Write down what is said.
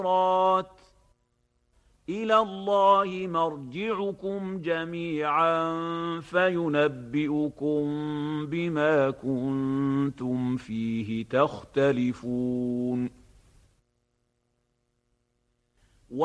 إلى الله مرجعكم جميعا فينبئكم بما كنتم فيه تختلفون